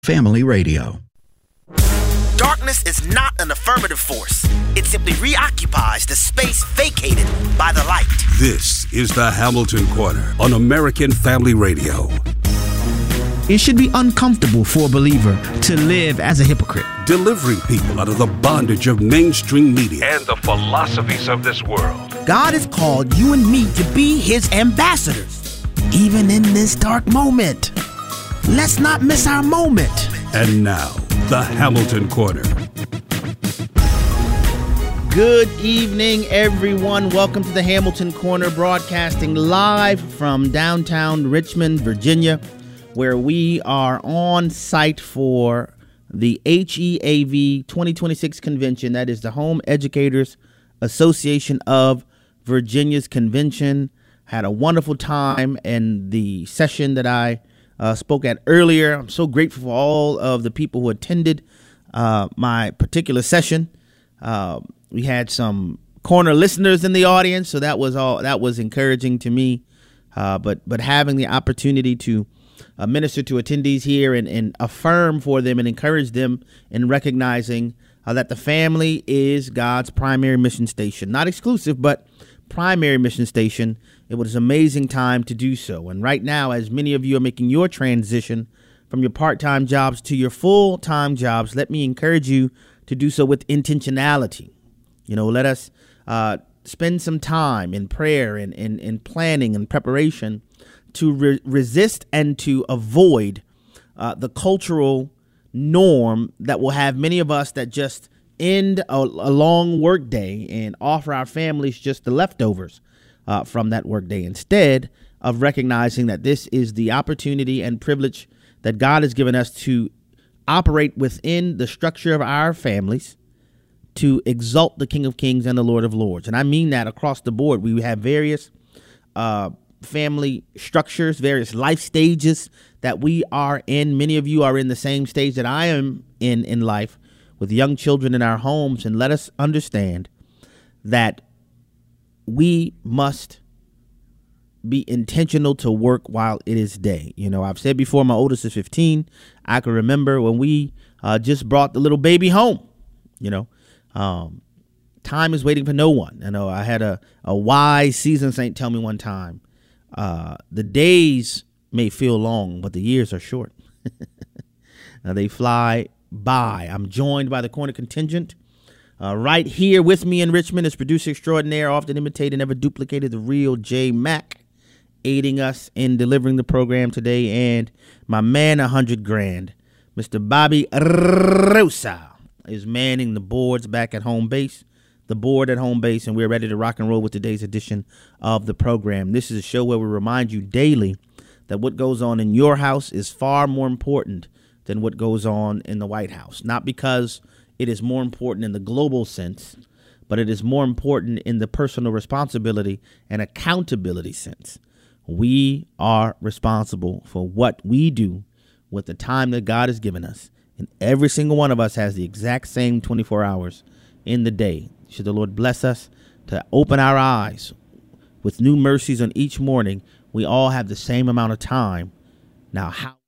Family Radio. Darkness is not an affirmative force. It simply reoccupies the space vacated by the light. This is the Hamilton Corner on American Family Radio. It should be uncomfortable for a believer to live as a hypocrite. Delivering people out of the bondage of mainstream media and the philosophies of this world. God has called you and me to be his ambassadors, even in this dark moment. Let's not miss our moment. And now, the Hamilton Corner. Good evening, everyone. Welcome to the Hamilton Corner, broadcasting live from downtown Richmond, Virginia, where we are on site for the HEAV 2026 convention. That is the Home Educators Association of Virginia's convention. Had a wonderful time in the session that I spoke at earlier. I'm so grateful for all of the people who attended my particular session. We had some corner listeners in the audience, so that was encouraging to me. But having the opportunity to minister to attendees here and affirm for them and encourage them in recognizing that the family is God's primary mission station, not exclusive, but primary mission station. It was an amazing time to do so. And right now, as many of you are making your transition from your part-time jobs to your full-time jobs, let me encourage you to do so with intentionality. You know, let us spend some time in prayer and in planning and preparation to resist and to avoid the cultural norm that will have many of us that just end a long work day and offer our families just the leftovers from that work day, instead of recognizing that this is the opportunity and privilege that God has given us to operate within the structure of our families to exalt the King of Kings and the Lord of Lords. And I mean that across the board. We have various family structures, various life stages that we are in. Many of you are in the same stage that I am in life with young children in our homes. And let us understand that we must be intentional to work while it is day. You know, I've said before, my oldest is 15. I can remember when we just brought the little baby home. You know, time is waiting for no one. I know I had a wise seasoned saint tell me one time, the days may feel long, but the years are short. Now they fly by. I'm joined by the corner contingent. Right here with me in Richmond is producer extraordinaire, often imitated, never duplicated, the real J Mac, aiding us in delivering the program today. And my man, 100 grand, Mr. Bobby Rosa, is manning the boards back at home base, the board at home base, and we're ready to rock and roll with today's edition of the program. This is a show where we remind you daily that what goes on in your house is far more important than what goes on in the White House. Not because it is more important in the global sense, but it is more important in the personal responsibility and accountability sense. We are responsible for what we do with the time that God has given us. And every single one of us has the exact same 24 hours in the day. Should the Lord bless us to open our eyes with new mercies on each morning, we all have the same amount of time. Now, how